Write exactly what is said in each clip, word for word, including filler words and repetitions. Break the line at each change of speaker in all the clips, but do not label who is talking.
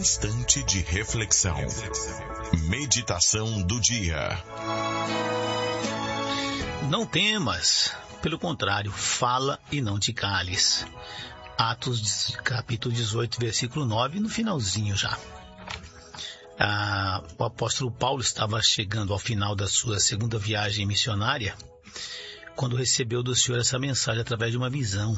instante de reflexão. Meditação do dia.
Não temas, pelo contrário, fala e não te cales. Atos capítulo dezoito, versículo nove, no finalzinho já. Ah, o apóstolo Paulo estava chegando ao final da sua segunda viagem missionária, quando recebeu do Senhor essa mensagem através de uma visão.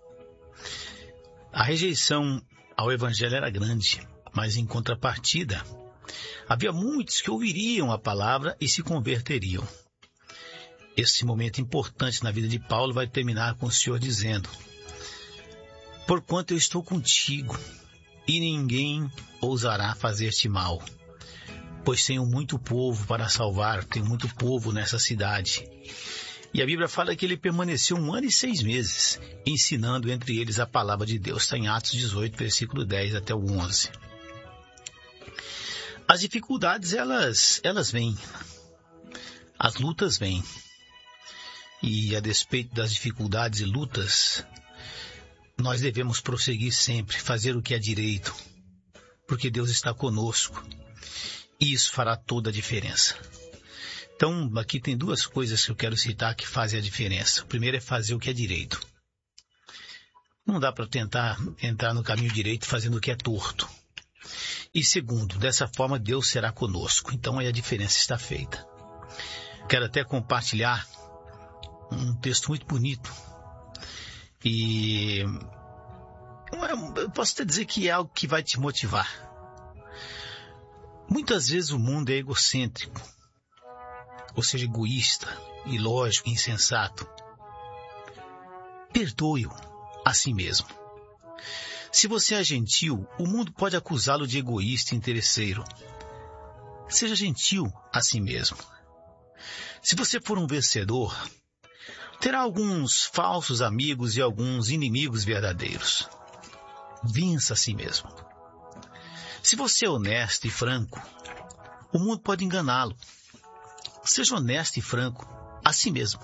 A rejeição ao evangelho era grande, mas em contrapartida, havia muitos que ouviriam a palavra e se converteriam. Esse momento importante na vida de Paulo vai terminar com o Senhor dizendo: porquanto eu estou contigo, e ninguém ousará fazer-te mal, pois tenho muito povo para salvar, tenho muito povo nessa cidade. E a Bíblia fala que ele permaneceu um ano e seis meses, ensinando entre eles a palavra de Deus. Está em Atos dezoito, versículo dez até o onze. As dificuldades, elas, elas vêm. As lutas vêm. E a despeito das dificuldades e lutas, nós devemos prosseguir sempre, fazer o que é direito, porque Deus está conosco. E isso fará toda a diferença. Então, aqui tem duas coisas que eu quero citar que fazem a diferença. O primeiro é fazer o que é direito. Não dá para tentar entrar no caminho direito fazendo o que é torto. E segundo, dessa forma Deus será conosco. Então aí a diferença está feita. Quero até compartilhar um texto muito bonito. E eu posso até dizer que é algo que vai te motivar. Muitas vezes o mundo é egocêntrico, ou seja, egoísta, ilógico, insensato. Perdoe-o a si mesmo. Se você é gentil, o mundo pode acusá-lo de egoísta e interesseiro. Seja gentil a si mesmo. Se você for um vencedor, terá alguns falsos amigos e alguns inimigos verdadeiros. Vença a si mesmo. Se você é honesto e franco, o mundo pode enganá-lo. Seja honesto e franco a si mesmo.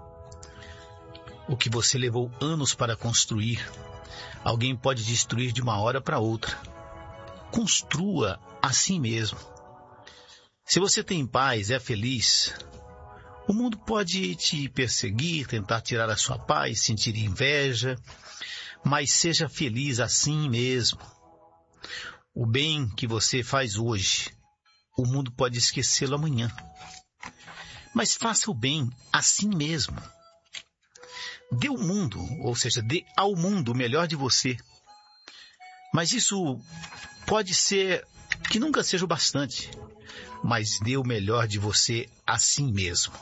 O que você levou anos para construir, alguém pode destruir de uma hora para outra. Construa a si mesmo. Se você tem paz, é feliz, o mundo pode te perseguir, tentar tirar a sua paz, sentir inveja, mas seja feliz assim mesmo. O bem que você faz hoje, o mundo pode esquecê-lo amanhã. Mas faça o bem assim mesmo. Dê ao mundo, ou seja, dê ao mundo o melhor de você. Mas isso pode ser que nunca seja o bastante. Mas dê o melhor de você assim mesmo.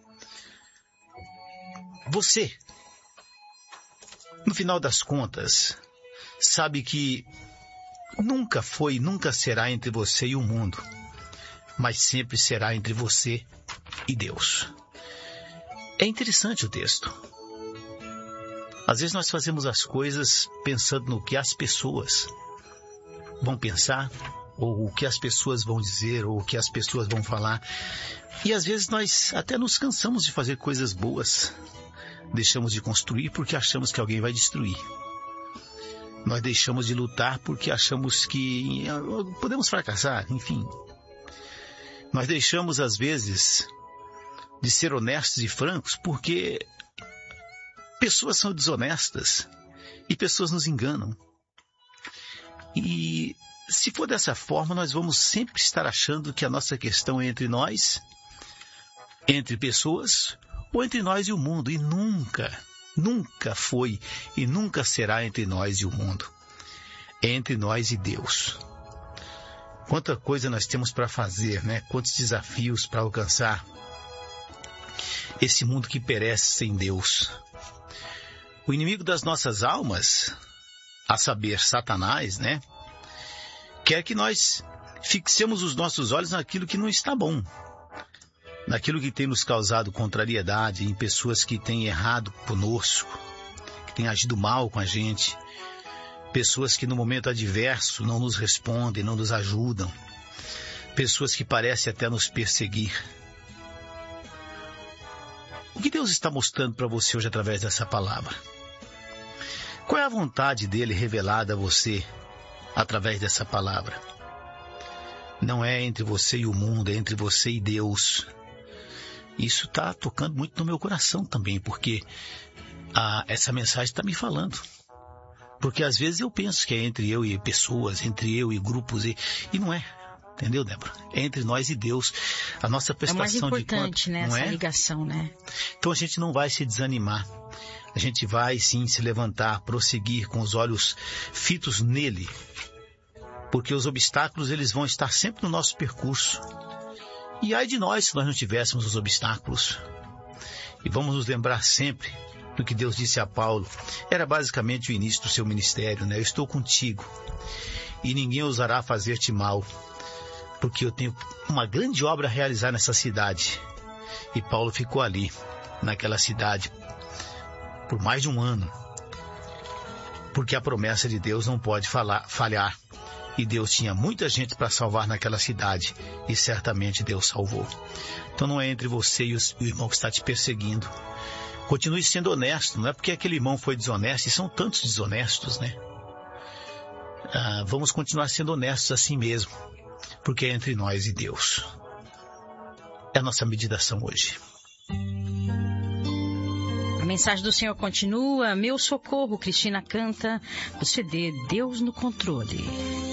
Você, no final das contas, sabe que nunca foi e nunca será entre você e o mundo, mas sempre será entre você e Deus. É interessante o texto. Às vezes nós fazemos as coisas pensando no que as pessoas vão pensar, ou o que as pessoas vão dizer, ou o que as pessoas vão falar. E às vezes nós até nos cansamos de fazer coisas boas. Deixamos de construir porque achamos que alguém vai destruir. Nós deixamos de lutar porque achamos que podemos fracassar, enfim. Nós deixamos, às vezes, de ser honestos e francos porque pessoas são desonestas e pessoas nos enganam. E se for dessa forma, nós vamos sempre estar achando que a nossa questão é entre nós, entre pessoas, ou entre nós e o mundo. E nunca, nunca foi e nunca será entre nós e o mundo. É entre nós e Deus. Quanta coisa nós temos para fazer, né? Quantos desafios para alcançar esse mundo que perece sem Deus. O inimigo das nossas almas, a saber, Satanás, né? Quer que nós fixemos os nossos olhos naquilo que não está bom, naquilo que tem nos causado contrariedade, em pessoas que têm errado conosco, que têm agido mal com a gente, pessoas que no momento adverso não nos respondem, não nos ajudam, pessoas que parecem até nos perseguir. O que Deus está mostrando para você hoje através dessa palavra? Qual é a vontade dele revelada a você através dessa palavra. Não é entre você e o mundo, é entre você e Deus. Isso está tocando muito no meu coração também, porque ah, essa mensagem está me falando. Porque às vezes eu penso que é entre eu e pessoas, entre eu e grupos, e, e não é. Entendeu, Débora? É entre nós e Deus. A nossa prestação de conta. É mais
importante, né? Essa
é?
ligação, né?
Então a gente não vai se desanimar. A gente vai sim se levantar, prosseguir com os olhos fitos nele. Porque os obstáculos eles vão estar sempre no nosso percurso. E ai de nós se nós não tivéssemos os obstáculos. E vamos nos lembrar sempre do que Deus disse a Paulo. Era basicamente o início do seu ministério, né? Eu estou contigo e ninguém ousará fazer-te mal, porque eu tenho uma grande obra a realizar nessa cidade. E Paulo ficou ali, naquela cidade, por mais de um ano, porque a promessa de Deus não pode falar, falhar. E Deus tinha muita gente para salvar naquela cidade, e certamente Deus salvou. Então não é entre você e o irmão que está te perseguindo. Continue sendo honesto, não é porque aquele irmão foi desonesto, e são tantos desonestos, né? Ah, vamos continuar sendo honestos assim mesmo, porque é entre nós e Deus. É a nossa meditação hoje.
A mensagem do Senhor continua. Meu socorro, Cristina canta do C D Deus no Controle.